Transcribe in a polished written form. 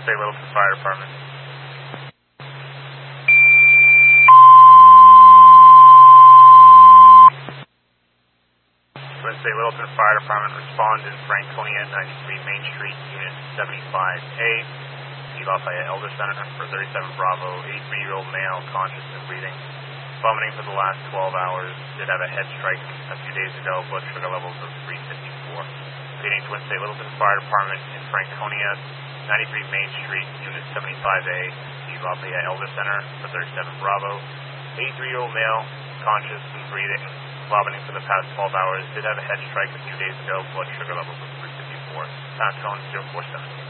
State Littleton Fire Department. Twin State Littleton Fire Department respond in Franconia, 93 Main Street, Unit 75A, the Lafayette Elder Center for 37 Bravo, 83-year-old male, conscious and breathing, vomiting for the last 12 hours, did have a head strike a few days ago, blood sugar levels of 354. Repeating, Twin State Littleton Fire Department in Franconia, 93 Main Street, Unit 75A, the Lafayette Elder Center for 37 Bravo, 83-year-old male, conscious and breathing, vomiting for the past 12 hours, did have a head strike a few days ago, blood sugar levels of 354. Pound tone 047.